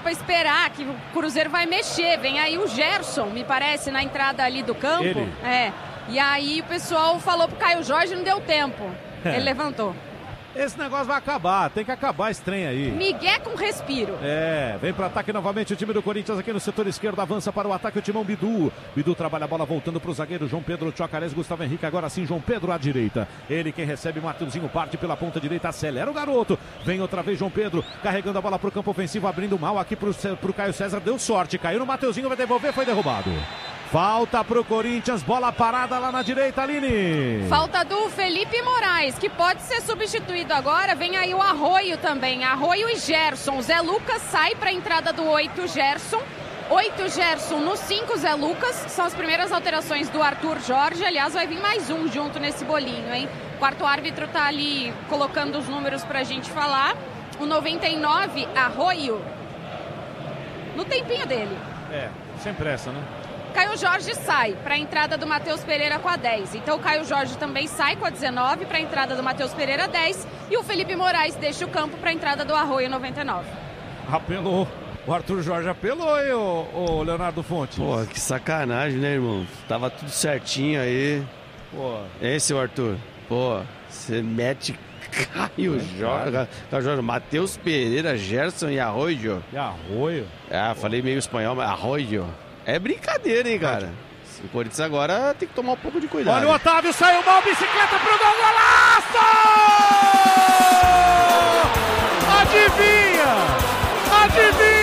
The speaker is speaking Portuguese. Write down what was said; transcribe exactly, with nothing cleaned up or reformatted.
pra esperar, que o Cruzeiro vai mexer. Vem aí o Gerson, me parece, na entrada ali do campo. Ele. É. E aí o pessoal falou pro Caio Jorge, não deu tempo. É. Ele levantou. Esse negócio vai acabar, tem que acabar esse trem aí. Miguel com respiro. É, vem para ataque novamente o time do Corinthians aqui no setor esquerdo, avança para o ataque o timão Bidu. Bidu trabalha a bola voltando para o zagueiro João Pedro Chocarés, Gustavo Henrique, agora sim João Pedro à direita. Ele quem recebe, Mateuzinho parte pela ponta direita, acelera o garoto. Vem outra vez João Pedro, carregando a bola para o campo ofensivo, abrindo mal aqui para o Caio César, deu sorte, caiu no Mateuzinho, vai devolver, foi derrubado. Falta pro Corinthians, bola parada lá na direita, Aline. Falta do Felipe Moraes, que pode ser substituído agora. Vem aí o Arroio também, Arroio e Gerson. O Zé Lucas sai para a entrada do oito, Gerson. oito, Gerson, no cinco, Zé Lucas. São as primeiras alterações do Arthur Jorge. Aliás, vai vir mais um junto nesse bolinho, hein? O quarto árbitro tá ali colocando os números pra gente falar. O noventa e nove, Arroio. No tempinho dele. É, sem pressa, né? Caio Jorge sai para a entrada do Matheus Pereira com a dez. Então o Caio Jorge também sai com a dezenove para a entrada do Matheus Pereira dez. E o Felipe Moraes deixa o campo para a entrada do Arroio noventa e nove. Apelou. O Arthur Jorge apelou, hein, ô, ô Leonardo Fontes? Pô, que sacanagem, né, irmão? Tava tudo certinho aí. Pô. Esse é o Arthur. Pô, você mete Caio é, Jorge, Caio Jorge, Matheus Pereira, Gerson e Arroio. E Arroio? Ah, Pô. Falei meio espanhol, mas Arroio. É brincadeira, hein, cara? O Corinthians agora tem que tomar um pouco de cuidado. Olha o Otávio, saiu mal, bicicleta pro gol, golaço! Adivinha! Adivinha!